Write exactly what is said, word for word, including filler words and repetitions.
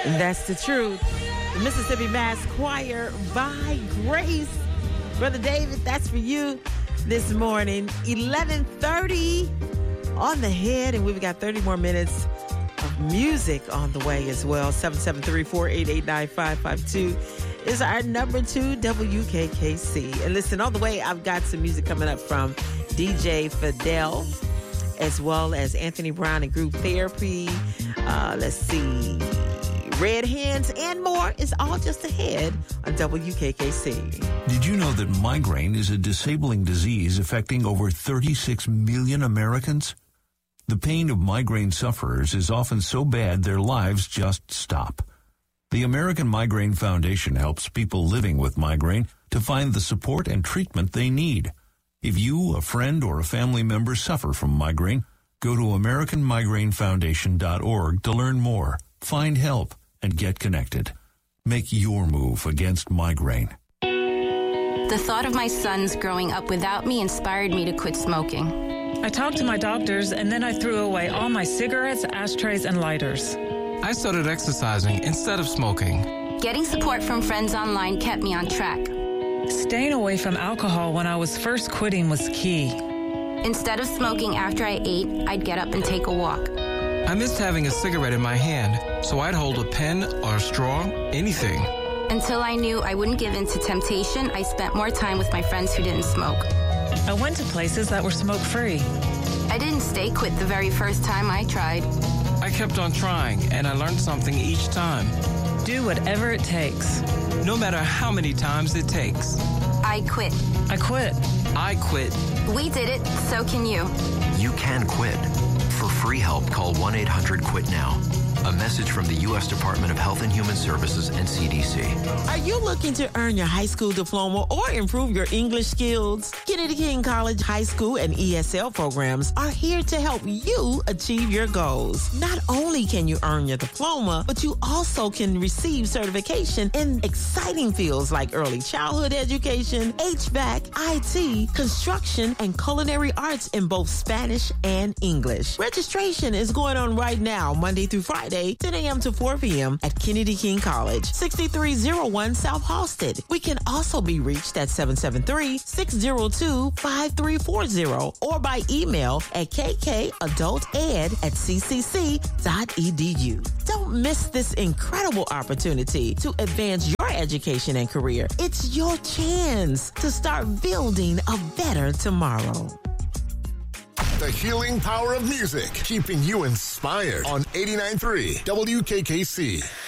And that's the truth. The Mississippi Mass Choir by Grace. Brother David, that's for you this morning. eleven thirty on the head, and we've got thirty more minutes of music on the way as well. seven seven three, four eight eight, nine five five two is our number two W K K C. And listen, on the way, I've got some music coming up from D J Fidel, as well as Anthony Brown and Group Therapy. Uh, let's see. Red Hands and more is all just ahead on W K K C. Did you know that migraine is a disabling disease affecting over thirty-six million Americans? The pain of migraine sufferers is often so bad their lives just stop. The American Migraine Foundation helps people living with migraine to find the support and treatment they need. If you, a friend, or a family member suffer from migraine, go to American Migraine Foundation dot org to learn more, find help, and get connected. Make your move against migraine. The thought of my sons growing up without me inspired me to quit smoking. I talked to my doctors, and then I threw away all my cigarettes, ashtrays, and lighters. I started exercising instead of smoking. Getting support from friends online kept me on track. Staying away from alcohol when I was first quitting was key. Instead of smoking after I ate, I'd get up and take a walk. I missed having a cigarette in my hand, so I'd hold a pen or a straw, anything. Until I knew I wouldn't give in to temptation, I spent more time with my friends who didn't smoke. I went to places that were smoke-free. I didn't stay quit the very first time I tried. I kept on trying, and I learned something each time. Do whatever it takes. No matter how many times it takes. I quit. I quit. I quit. We did it, so can you. You can quit. For free help, call one eight hundred quit now. A message from the U S Department of Health and Human Services and C D C. Are you looking to earn your high school diploma or improve your English skills? Kennedy King College High School and E S L programs are here to help you achieve your goals. Not only can you earn your diploma, but you also can receive certification in exciting fields like early childhood education, H V A C, I T, construction, and culinary arts in both Spanish and English. Registration is going on right now, Monday through Friday, ten a.m. to four p.m. at Kennedy King College, sixty-three oh one South Halsted. We can also be reached at seven seven three, six zero two, five three four zero or by email at k k adult ed at c c c dot e d u. Don't miss this incredible opportunity to advance your education and career. It's your chance to start building a better tomorrow. The healing power of music, keeping you inspired on eighty-nine point three W K K C.